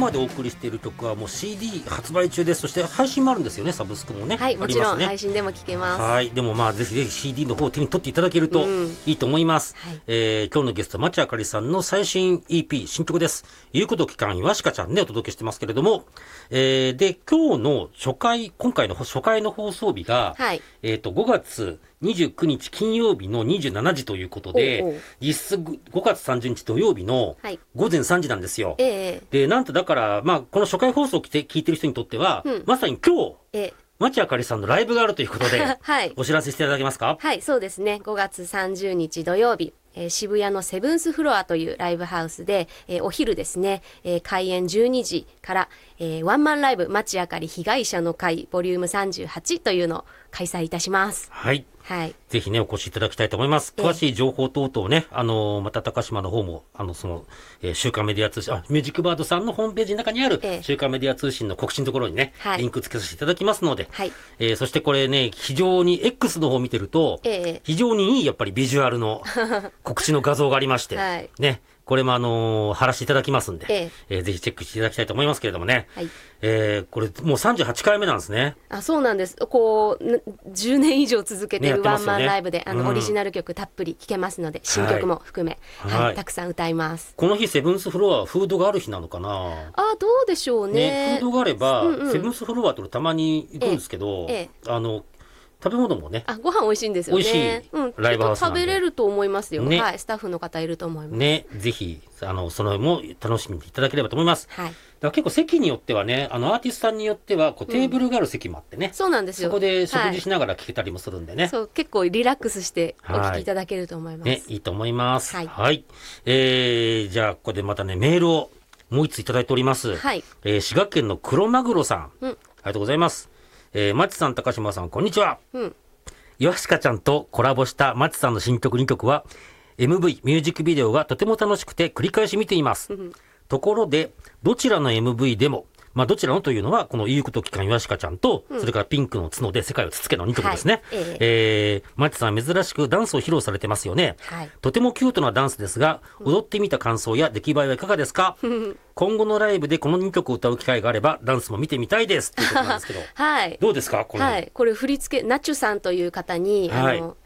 生でお送りしている曲はもう CD 発売中です。そして配信もあるんですよね。サブスクもね、 はい、もちろん、 ね、 配信でも聴けます。 はい、でもまあぜひぜひ CD の方を手に取っていただけるといいと思います。今日のゲスト町あかりさんの最新 EP 新曲です。言うこと期間いわしかちゃんでお届けしてますけれども、で今日の今回の初回の放送日が、5月29日金曜日の27時ということで、実質5月30日土曜日の午前3時なんですよ。でなんとだから、まあ、この初回放送を聞いてる人にとっては、まさに今日、町あかりさんのライブがあるということで、お知らせしていただけますか？ はい、そうですね。5月30日土曜日、渋谷のセブンスフロアというライブハウスで、お昼ですね、開演12時から、ワンマンライブ町あかり被害者の会ボリューム38というのを開催いたします。 はい。 はい。 ぜひね、お越しいただきたいと思います。詳しい情報等々ね、また高島の方も、週刊メディア通信、ミュージックバードさんのホームページの中にある、週刊メディア通信の告知のところにね、リンク付けさせていただきますので、そしてこれね、非常に X の方を見てると、非常にいい、やっぱりビジュアルの告知の画像がありまして、ね、これも貼らせていただきますんで、ぜひチェックしていただきたいと思いますけれどもね、これもう38回目なんですね。 そうなんです。こう10年以上続けているワンマンライブで、オリジナル曲たっぷり聴けますので、新曲も含め、たくさん歌います。 この日セブンスフロアはフードがある日なのかな。 どうでしょうね。 フードがあれば、セブンスフロアとたまに行くんですけど、食べ物もね、 ご飯美味しいんですよね。 美味しいライブハウスなんで、 食べれると思いますよ。スタッフの方いると思いますね。ぜひそのも楽しみにいただければと思います。だから結構席によってはね、アーティストさんによってはテーブルがある席もあってね、 そうなんですよ。 そこで食事しながら聴けたりもするんでね、 そう結構リラックスしてお聴きいただけると思います。 いいと思います。じゃあここでまたね、メールをもう一ついただいております。滋賀県の黒マグロさん、ありがとうございます。まちさん、高島さん、こんにちは。いわしかちゃんとコラボしたまちさんの新曲2曲は MV ミュージックビデオがとても楽しくて繰り返し見ています。ところでどちらの MV でも、どちらのというのはこの言うこと期間いわしかちゃんと、それからピンクの角で世界をつつけの2曲ですね。まちさん珍しくダンスを披露されてますよね。とてもキュートなダンスですが、踊ってみた感想や出来栄えはいかがですか？今後のライブでこの2曲を歌う機会があればダンスも見てみたいですということなんですけど、どうですかこれ。 これ振り付けナチュさんという方に